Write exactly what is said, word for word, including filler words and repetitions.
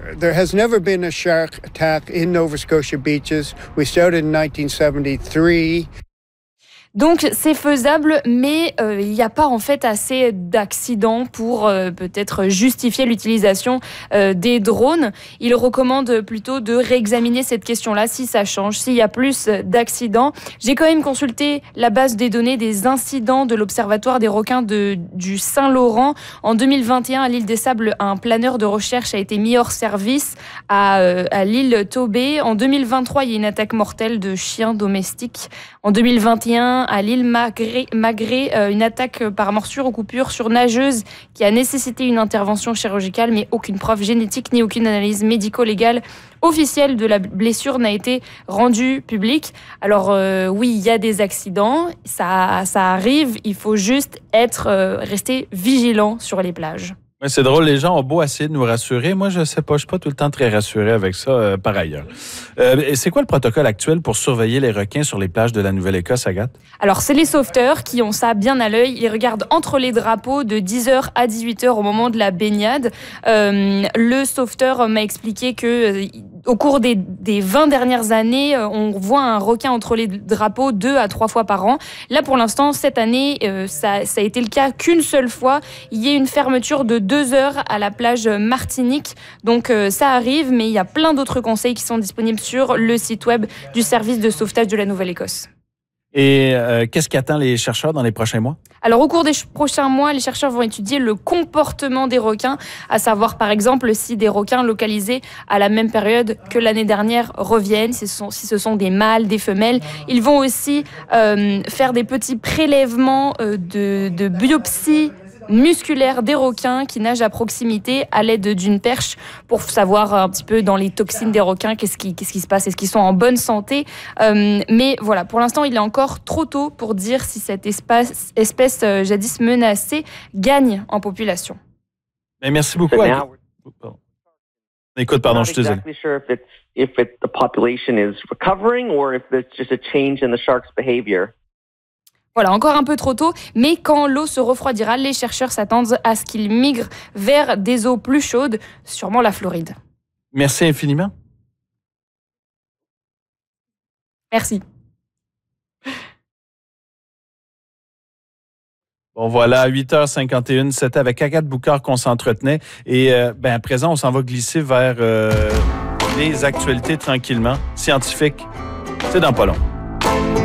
there has never been a shark attack in Nova Scotia beaches. We started in nineteen seventy-three. Donc, c'est faisable, mais euh, il n'y a pas en fait assez d'accidents pour euh, peut-être justifier l'utilisation euh, des drones. Il recommande plutôt de réexaminer cette question-là, si ça change, s'il y a plus d'accidents. J'ai quand même consulté la base des données des incidents de l'Observatoire des requins de, du Saint-Laurent. En deux mille vingt et un, à l'île des Sables, un planeur de recherche a été mis hors service à, euh, à l'île Tobé. En deux mille vingt-trois, il y a une attaque mortelle de chiens domestiques. En deux mille vingt et un, à l'île Magré, Magré euh, une attaque par morsure ou coupure sur nageuse qui a nécessité une intervention chirurgicale, mais aucune preuve génétique ni aucune analyse médico-légale officielle de la blessure n'a été rendue publique. Alors euh, oui, il y a des accidents, ça, ça arrive, il faut juste être euh, rester vigilant sur les plages. Ouais, c'est drôle, les gens ont beau essayer de nous rassurer. Moi, je ne sais pas, je ne suis pas tout le temps très rassuré avec ça, euh, par ailleurs. Euh, et c'est quoi le protocole actuel pour surveiller les requins sur les plages de la Nouvelle-Écosse, Agathe? Alors, c'est les sauveteurs qui ont ça bien à l'œil. Ils regardent entre les drapeaux de dix heures à dix-huit heures au moment de la baignade. Euh, le sauveteur m'a expliqué que... Euh, Au cours des, des vingt dernières années, on voit un requin entre les drapeaux deux à trois fois par an. Là, pour l'instant, cette année, euh, ça, ça a été le cas qu'une seule fois. Il y a une fermeture de deux heures à la plage Martinique. Donc, euh, ça arrive, mais il y a plein d'autres conseils qui sont disponibles sur le site web du service de sauvetage de la Nouvelle-Écosse. Et euh, qu'est-ce qui attend les chercheurs dans les prochains mois? Alors, au cours des prochains mois, les chercheurs vont étudier le comportement des requins, à savoir, par exemple, si des requins localisés à la même période que l'année dernière reviennent, si ce sont, si ce sont des mâles, des femelles. Ils vont aussi euh, faire des petits prélèvements euh, de, de biopsie musculaire des requins qui nagent à proximité à l'aide d'une perche pour savoir un petit peu dans les toxines des requins qu'est-ce qui, qu'est-ce qui se passe, est-ce qu'ils sont en bonne santé. Euh, mais voilà, pour l'instant, il est encore trop tôt pour dire si cette espèce, espèce euh, jadis menacée gagne en population. Mais merci beaucoup. À... Écoute, pardon, je suis désolé. If it, the population is recovering or if it's just a change in the shark's behavior. Voilà, encore un peu trop tôt, mais quand l'eau se refroidira, les chercheurs s'attendent à ce qu'ils migrent vers des eaux plus chaudes, sûrement la Floride. Merci infiniment. Merci. Bon, voilà, à huit heures cinquante et une, c'était avec Agathe Boucard qu'on s'entretenait. Et euh, ben, à présent, on s'en va glisser vers euh, les actualités tranquillement. Scientifiques, c'est dans pas long.